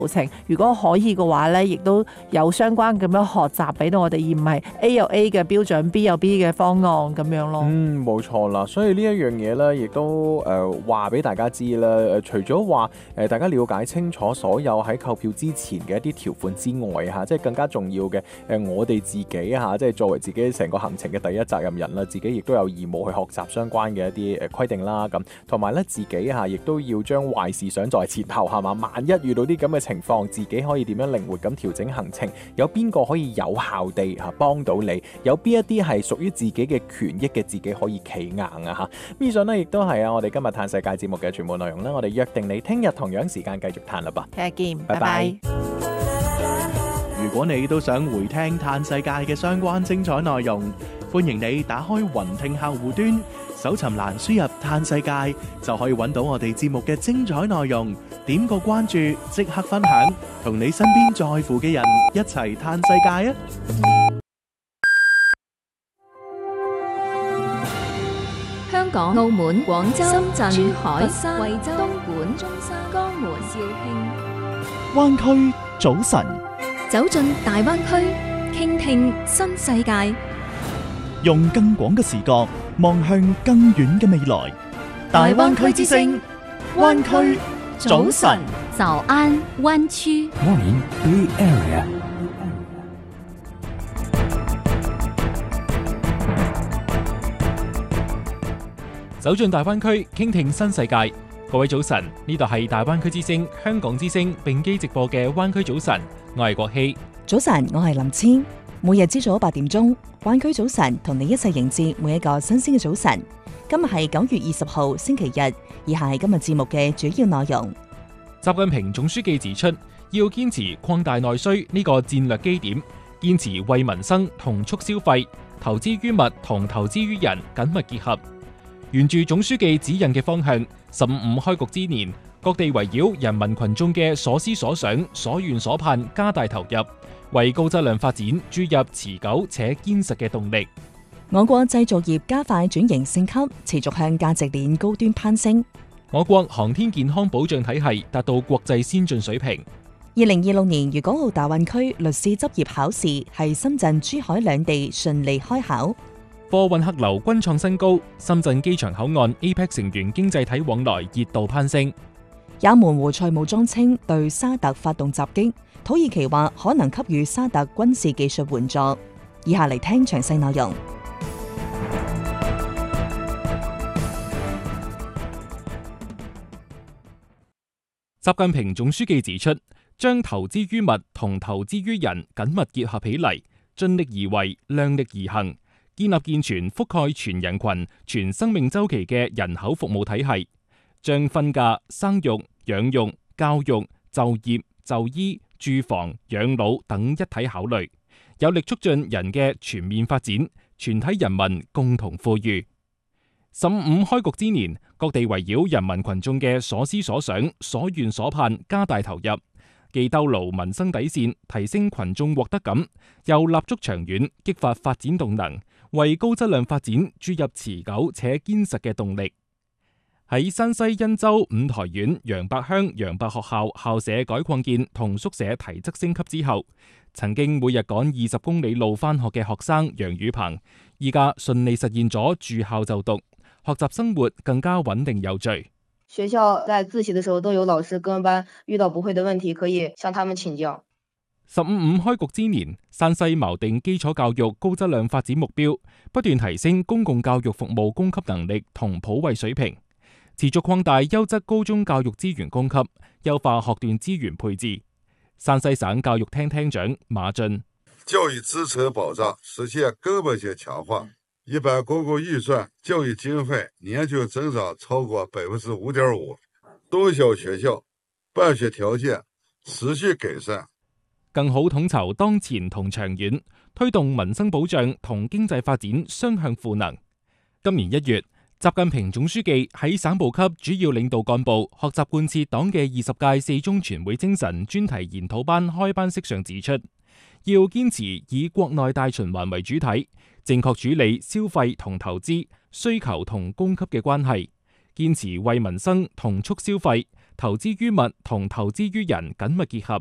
路程，如果可以嘅話呢，亦都有相關咁樣學習俾到我哋，而唔係 A 有 A 嘅標準，B 有 B 嘅方案咁樣咯。 冇錯啦，所以呢一樣嘢呢，亦都話俾大家知啦。除咗話大家了解清楚所有喺購票之前嘅一啲條款之外嚇，即係更加重要嘅我哋自己嚇，即係作為自己成個行程嘅第一責任人啦，自己亦都有義務去學習相關嘅一啲規定啦。咁同埋咧，自己嚇亦都要將壞事想在前頭係嘛，萬一遇到啲咁嘅情況，自己可以點樣靈活咁調整行程？有邊個可以有效地幫到你？有邊一啲係屬於自己嘅權益嘅，自己可以企硬啊嚇！以上呢亦都係我哋今日嘆世界節目嘅全部內容啦。我哋約定你聽日同樣時間繼續嘆啦噃。 聽日見， 拜拜。 如果你都想回聽嘆世界嘅相關精彩內容，歡迎你打開雲聽客戶端，搜尋欄輸入嘆世界，就可以揾到我哋節目嘅精彩內容。點個關注，即刻分享，同你身邊在乎嘅人一齊嘆世界啊！ 香港、澳門、廣州、深圳、珠海、 佛山、 惠州、 東莞、中山、江門、肇慶。 灣區早晨， 走進大灣區，傾聽新世界。 用更廣嘅視覺望向更遠嘅未來。大灣區之聲，灣區早晨。 早安灣區。 Morning Bay Area。 走進大灣區，傾聽新世界。各位早晨，呢度係大灣區之聲、香港之聲並機直播嘅灣區早晨，我係國希。 早晨，我係林千。每日朝早8點鐘，灣區早晨同你一齊迎接每一個新鮮嘅早晨。今日係9月20號星期日，以下係今日節目嘅主要內容。 習近平總書記指出，要堅持擴大內需呢個戰略基點，堅持為民生同促消費、投資於物同投資於人緊密結合。沿住總書記指引嘅方向，15開局之年，各地圍繞人民群眾嘅所思所想、所願所盼加大投入，為高質量發展注入持久且堅實嘅動力。 我國製造業加快轉型升級，持續向價值鏈高端攀升。 我國航天健康保障體系達到國際先進水平。 2026年粵港澳大灣區律師執業考試係深圳、珠海兩地順利開考。 貨運客流均創新高，深圳機場口岸 APEC 成員經濟體往來熱度攀升。 也門胡塞武裝稱對沙特發動襲擊，土耳其話可能給予沙特軍事技術援助。以下嚟聽詳細內容。 習近平總書記指出，將投資於物同投資於人緊密結合起嚟，盡力而為，量力而行，建立健全覆蓋全人群、全生命週期嘅人口服務體系，將婚嫁、生育、養育、教育、就業、就醫、住房、養老等一體考慮，有力促進人嘅全面發展，全體人民共同富裕。15開局之年，各地圍繞人民群眾嘅所思所想、所願所盼加大投入，既兜牢民生底線，提升群眾獲得感，又立足長遠，激發發展動能，為高質量發展注入持久且堅實嘅動力。喺山西忻州五台縣楊伯鄉楊伯學校校舍改擴建同宿舍提質升級之後，曾經每日趕20公里路返學嘅學生楊宇鵬，依家順利實現咗住校就讀，學習生活更加穩定有序。 學校在自習的時候都有老師跟班，遇到不會的問題可以向他們請教。 15開局之年，山西錨定基礎教育高質量發展目標，不斷提升公共教育服務供給能力同普惠水平，持續擴大優質高中教育資源供給，優化學段資源配置。山西省教育廳廳長馬俊： 教育支持保障實現根本性強化，一般公共預算教育經費年均增長超過5.5%，多小學校辦學條件持續改善， 更好統籌當前同長遠，推動民生保障同經濟發展雙向賦能。今年1月，習近平總書記喺省部級主要領導幹部學習貫徹黨嘅20屆4中全會精神專題研討班開班式上指出，要堅持以國內大循環為主體，正確處理消費同投資、需求同供給嘅關係，堅持為民生同促消費、 投資於物同投資於人緊密結合，